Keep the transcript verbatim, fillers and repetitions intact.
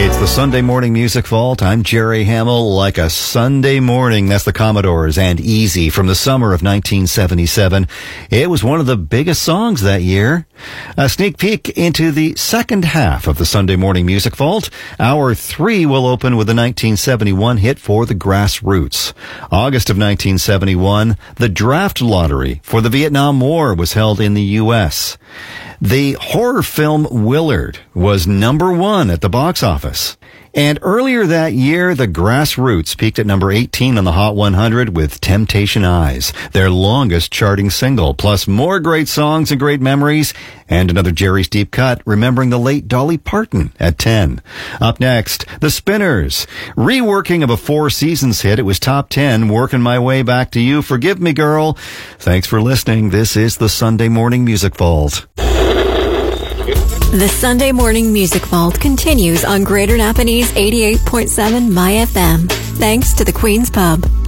It's the Sunday Morning Music Vault. I'm Jerry Hamill. Like a Sunday morning, that's the Commodores and Easy from the summer of nineteen seventy-seven. It was one of the biggest songs that year. A sneak peek into the second half of the Sunday Morning Music Vault. Hour three will open with a nineteen seventy-one hit for the Grassroots. August of nineteen seventy-one, the draft lottery for the Vietnam War was held in the U S The horror film Willard was number one at the box office. And earlier that year, the Grassroots peaked at number eighteen on the Hot one hundred with Temptation Eyes, their longest charting single, plus more great songs and great memories, and another Jerry's Deep Cut, remembering the late Dolly Parton at ten. Up next, The Spinners. Reworking of a Four Seasons hit, it was top ten, Working My Way Back to You, Forgive Me Girl. Thanks for listening. This is the Sunday Morning Music Vault. The Sunday Morning Music Vault continues on Greater Napanese eighty-eight point seven My F M. Thanks to the Queen's Pub.